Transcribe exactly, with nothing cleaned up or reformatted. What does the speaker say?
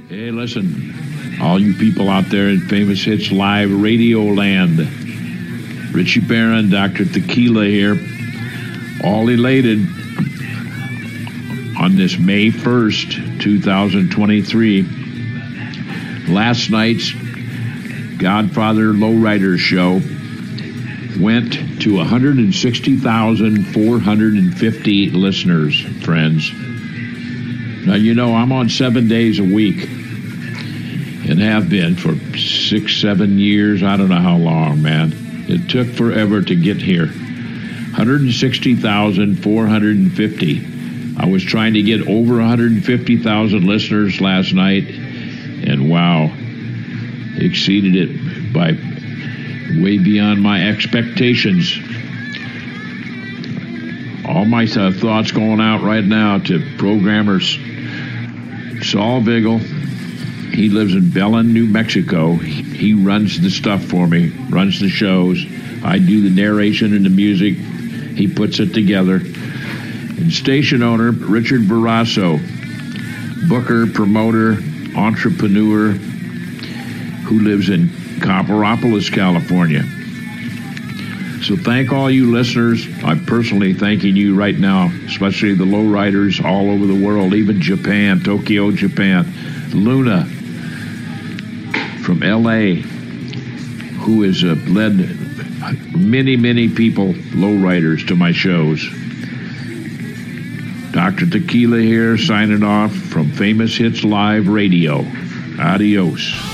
Hey, listen, all you people out there in Famous Hits Live Radio Land, Richie Barron, Doctor Tequila here, all elated on this May first, two thousand twenty-three. Last night's Godfather Lowrider show went to one hundred sixty thousand four hundred fifty listeners, friends. Now, you know, I'm on seven days a week and have been for six, seven years. I don't know how long, man. It took forever to get here. one hundred sixty thousand four hundred fifty. I was trying to get over one hundred fifty thousand listeners last night, and wow, exceeded it by way beyond my expectations. All my uh, thoughts going out right now to programmer Saul Vigil. He lives in Belen, New Mexico. He, he runs the stuff for me, runs the shows. I do the narration and the music. He puts it together. And station owner Richard Barrasso, booker, promoter, entrepreneur, who lives in Copperopolis, California. So thank all you listeners. I'm personally thanking you right now, especially the lowriders all over the world, even Japan, Tokyo, Japan. Luna from L A, who has uh, led many, many people, lowriders, to my shows. Doctor Tequila here, signing off from Famous Hits Live Radio. Adios.